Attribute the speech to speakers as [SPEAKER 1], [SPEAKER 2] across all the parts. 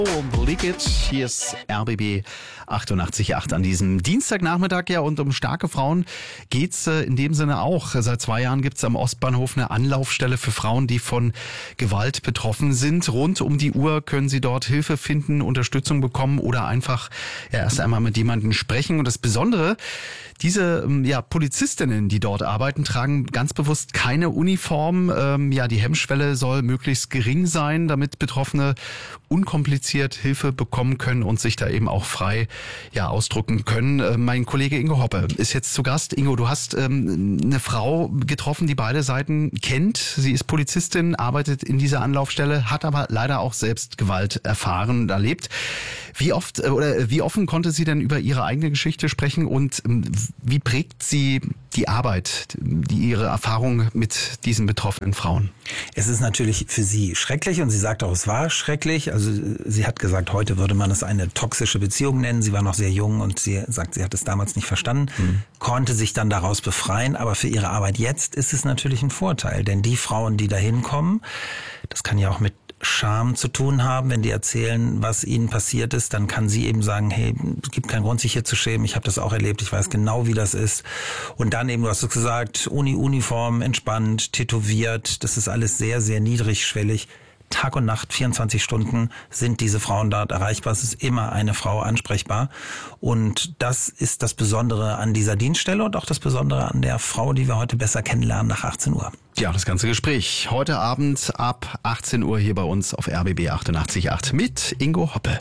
[SPEAKER 1] Und Liquid, hier ist RBB 88.8 an diesem Dienstagnachmittag. Ja, und um starke Frauen geht's in dem Sinne auch. Seit 2 Jahren gibt's am Ostbahnhof eine Anlaufstelle für Frauen, die von Gewalt betroffen sind. Rund um die Uhr können sie dort Hilfe finden, Unterstützung bekommen oder einfach erst einmal mit jemandem sprechen. Und das Besondere, diese Polizistinnen, die dort arbeiten, tragen ganz bewusst keine Uniform. Die Hemmschwelle soll möglichst gering sein, damit Betroffene unkompliziert Hilfe bekommen können und sich da eben auch frei ausdrücken können. Mein Kollege Ingo Hoppe ist jetzt zu Gast. Ingo, du hast eine Frau getroffen, die beide Seiten kennt. Sie ist Polizistin, arbeitet in dieser Anlaufstelle, hat aber leider auch selbst Gewalt erfahren und erlebt. Wie offen konnte sie denn über ihre eigene Geschichte sprechen und wie prägt sie die Arbeit, ihre Erfahrung mit diesen betroffenen Frauen?
[SPEAKER 2] Es ist natürlich für sie schrecklich und sie sagt auch, es war schrecklich. Also sie hat gesagt, heute würde man es eine toxische Beziehung nennen. Sie war noch sehr jung und sie sagt, sie hat es damals nicht verstanden, konnte sich dann daraus befreien. Aber für ihre Arbeit jetzt ist es natürlich ein Vorteil, denn die Frauen, die da hinkommen, das kann ja auch mit Scham zu tun haben, wenn die erzählen, was ihnen passiert ist, dann kann sie eben sagen, hey, es gibt keinen Grund, sich hier zu schämen, ich habe das auch erlebt, ich weiß genau, wie das ist. Und dann eben, du hast es gesagt, Uniform, entspannt, tätowiert, das ist alles sehr, sehr niedrigschwellig. Tag und Nacht, 24 Stunden sind diese Frauen dort erreichbar. Es ist immer eine Frau ansprechbar. Und das ist das Besondere an dieser Dienststelle und auch das Besondere an der Frau, die wir heute besser kennenlernen nach 18 Uhr.
[SPEAKER 1] Ja, das ganze Gespräch heute Abend ab 18 Uhr hier bei uns auf RBB 88.8 mit Ingo Hoppe.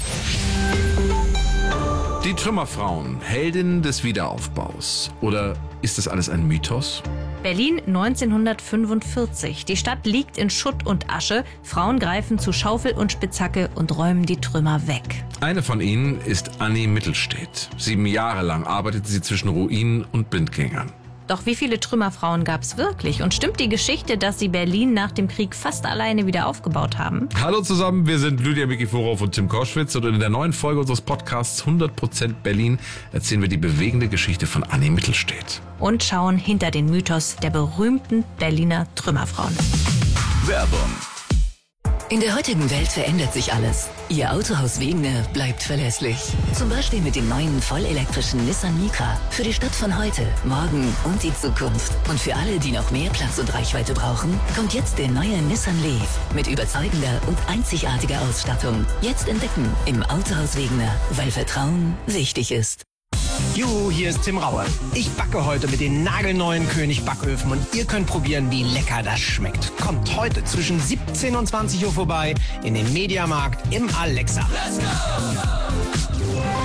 [SPEAKER 3] Die Trümmerfrauen, Heldinnen des Wiederaufbaus. Oder ist das alles ein Mythos?
[SPEAKER 4] Berlin 1945. Die Stadt liegt in Schutt und Asche. Frauen greifen zu Schaufel und Spitzhacke und räumen die Trümmer weg.
[SPEAKER 3] Eine von ihnen ist Annie Mittelstedt. 7 Jahre lang arbeitete sie zwischen Ruinen und Blindgängern.
[SPEAKER 4] Doch wie viele Trümmerfrauen gab es wirklich? Und stimmt die Geschichte, dass sie Berlin nach dem Krieg fast alleine wieder aufgebaut haben?
[SPEAKER 3] Hallo zusammen, wir sind Lydia Mikiforov und Tim Koschwitz und in der neuen Folge unseres Podcasts 100% Berlin erzählen wir die bewegende Geschichte von Annie Mittelstedt.
[SPEAKER 4] Und schauen hinter den Mythos der berühmten Berliner Trümmerfrauen.
[SPEAKER 5] Werbung. In der heutigen Welt verändert sich alles. Ihr Autohaus Wegener bleibt verlässlich. Zum Beispiel mit dem neuen vollelektrischen Nissan Micra. Für die Stadt von heute, morgen und die Zukunft. Und für alle, die noch mehr Platz und Reichweite brauchen, kommt jetzt der neue Nissan Leaf mit überzeugender und einzigartiger Ausstattung. Jetzt entdecken im Autohaus Wegener, weil Vertrauen wichtig ist.
[SPEAKER 6] Juhu, hier ist Tim Raue. Ich backe heute mit den nagelneuen König Backöfen und ihr könnt probieren, wie lecker das schmeckt. Kommt heute zwischen 17 und 20 Uhr vorbei in den Mediamarkt im Alexa. Let's go!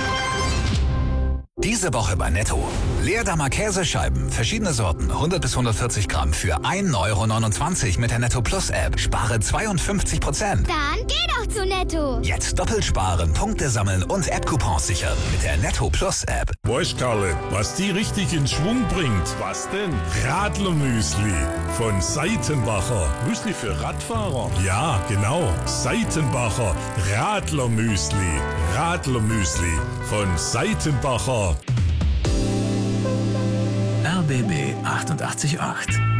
[SPEAKER 7] Diese Woche bei Netto. Leerdammer Käsescheiben, verschiedene Sorten, 100 bis 140 Gramm für 1,29 € mit der Netto Plus App. Spare 52%.
[SPEAKER 8] Dann geh doch zu Netto.
[SPEAKER 7] Jetzt doppelt sparen, Punkte sammeln und App-Coupons sichern mit der Netto Plus App.
[SPEAKER 9] Weißt Karle, was die richtig in Schwung bringt? Was denn? Radlermüsli von Seitenbacher. Müsli für Radfahrer? Ja, genau. Seitenbacher Radlermüsli. Radlermüsli von Seitenbacher.
[SPEAKER 5] RBB 88.8